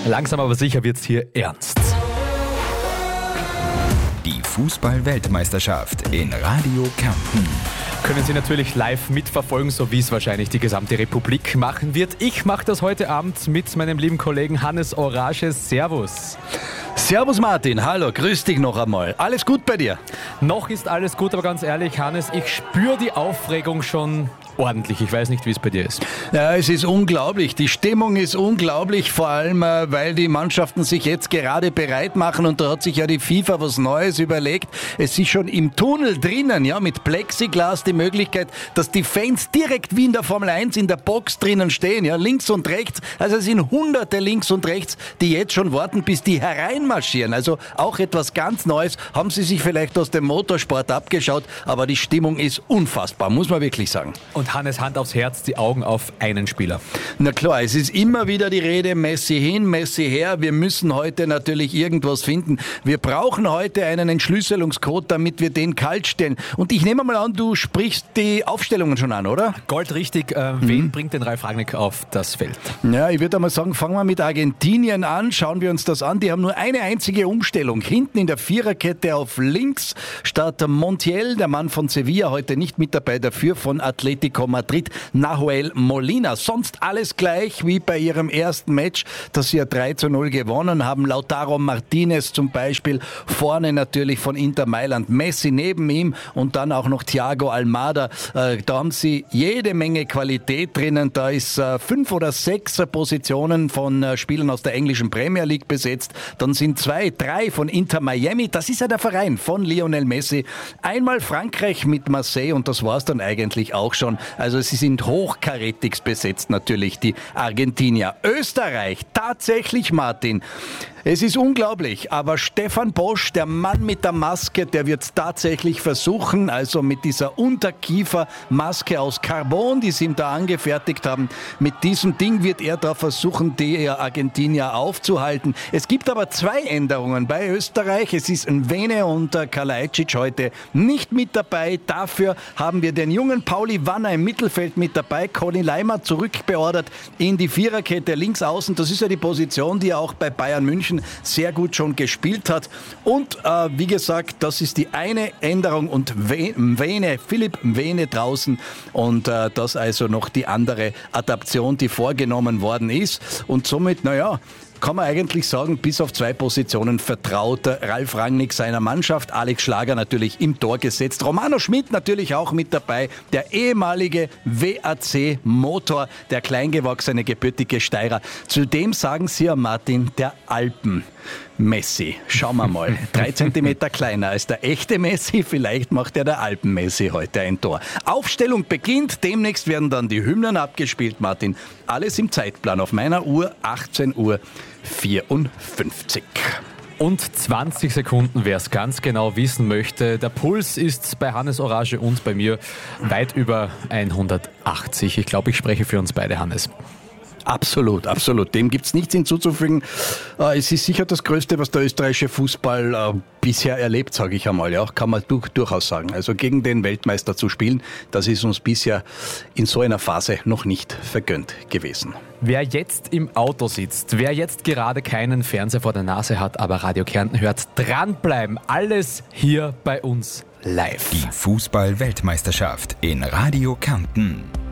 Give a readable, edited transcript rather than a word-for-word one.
Langsam aber sicher wird's hier ernst. Die Fußball-Weltmeisterschaft in Radio Kärnten. Können Sie natürlich live mitverfolgen, so wie es wahrscheinlich die gesamte Republik machen wird. Ich mache das heute Abend mit meinem lieben Kollegen Hannes Orage. Servus. Servus Martin, hallo, grüß dich noch einmal. Alles gut bei dir? Noch ist alles gut, aber ganz ehrlich, Hannes, ich spüre die Aufregung schon ordentlich. Ich weiß nicht, wie es bei dir ist. Ja, es ist unglaublich. Die Stimmung ist unglaublich, vor allem, weil die Mannschaften sich jetzt gerade bereit machen und da hat sich ja die FIFA was Neues überlegt. Es ist schon im Tunnel drinnen, ja, mit Plexiglas die Möglichkeit, dass die Fans direkt wie in der Formel 1 in der Box drinnen stehen, ja, links und rechts. Also es sind Hunderte links und rechts, die jetzt schon warten, bis die hereinmarschieren. Also auch etwas ganz Neues. Haben sie sich vielleicht aus dem Motorsport abgeschaut, aber die Stimmung ist unfassbar, muss man wirklich sagen. Und Hannes, Hand aufs Herz, die Augen auf einen Spieler. Na klar, es ist immer wieder die Rede, Messi hin, Messi her. Wir müssen heute natürlich irgendwas finden. Wir brauchen heute einen Entschlüsselungscode, damit wir den kalt stellen. Und ich nehme mal an, du sprichst die Aufstellungen schon an, oder? Goldrichtig. Wen bringt den Ralf Rangnick auf das Feld? Ja, ich würde einmal sagen, fangen wir mit Argentinien an. Schauen wir uns das an. Die haben nur eine einzige Umstellung. Hinten in der Viererkette auf links statt Montiel, der Mann von Sevilla, heute nicht mit dabei, dafür von Atletico Madrid, Nahuel Molina. Sonst alles gleich wie bei ihrem ersten Match, das sie ja 3:0 gewonnen haben. Lautaro Martinez zum Beispiel, vorne natürlich von Inter Mailand, Messi neben ihm und dann auch noch Thiago Almada. Da haben sie jede Menge Qualität drinnen. Da ist 5 oder 6 Positionen von Spielern aus der englischen Premier League besetzt. Dann sind 2, 3 von Inter Miami. Das ist ja der Verein von Lionel Messi. Einmal Frankreich mit Marseille und das war's dann eigentlich auch schon. Also sie sind hochkarätig besetzt natürlich, die Argentinier. Österreich, tatsächlich Martin. Es ist unglaublich, aber Stefan Bosch, der Mann mit der Maske, der wird es tatsächlich versuchen, also mit dieser Unterkiefermaske aus Carbon, die sie ihm da angefertigt haben, mit diesem Ding wird er da versuchen, die Argentinier aufzuhalten. Es gibt aber 2 Änderungen bei Österreich. Es ist Nwene und Kalajdzic heute nicht mit dabei. Dafür haben wir den jungen Pauli Wanner im Mittelfeld mit dabei. Colin Leimer zurückbeordert in die Viererkette links außen. Das ist ja die Position, die er auch bei Bayern München sehr gut schon gespielt hat. Und wie gesagt, das ist die eine Änderung und Philipp Nwene draußen und das also noch die andere Adaption, die vorgenommen worden ist. Und somit, kann man eigentlich sagen, bis auf 2 Positionen vertraut Ralf Rangnick seiner Mannschaft. Alex Schlager natürlich im Tor gesetzt. Romano Schmidt natürlich auch mit dabei. Der ehemalige WAC-Motor, der kleingewachsene, gebürtige Steirer. Zudem sagen sie ja, Martin, der Alpen-Messi. Schauen wir mal. 3 Zentimeter kleiner als der echte Messi. Vielleicht macht der Alpen-Messi heute ein Tor. Aufstellung beginnt. Demnächst werden dann die Hymnen abgespielt, Martin. Alles im Zeitplan. Auf meiner Uhr 18:54 Uhr. Und 20 Sekunden, wer es ganz genau wissen möchte. Der Puls ist bei Hannes Orage und bei mir weit über 180. Ich glaube, ich spreche für uns beide, Hannes. Absolut, absolut. Dem gibt's nichts hinzuzufügen. Es ist sicher das Größte, was der österreichische Fußball bisher erlebt, sage ich einmal. Ja, kann man durchaus sagen. Also gegen den Weltmeister zu spielen, das ist uns bisher in so einer Phase noch nicht vergönnt gewesen. Wer jetzt im Auto sitzt, wer jetzt gerade keinen Fernseher vor der Nase hat, aber Radio Kärnten hört, dranbleiben. Alles hier bei uns live. Die Fußball-Weltmeisterschaft in Radio Kärnten.